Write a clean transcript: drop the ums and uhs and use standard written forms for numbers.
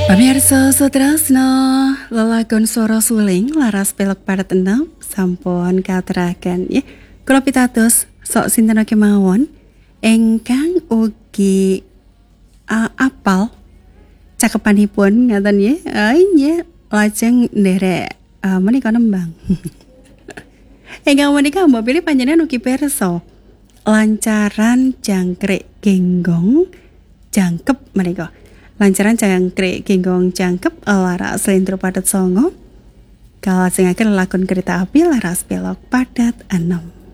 Pamirsa Sutrasno, lelagon Swara Suling laras pelok padat enam sampun kateraken ya. Kula pitados sok sinten kemawon ingkang ugi apal cakepanipun ngaten ya. Iya, lajeng nderek menika nembang. Ingkang menika mbok pilih panjenengan ugi pirsa lancaran jangkrik genggong jangkep menika. Lancaran jangkrik genggong jangkep laras slendro padat songo kalajengaken lakon kereta api laras pelok padat 6.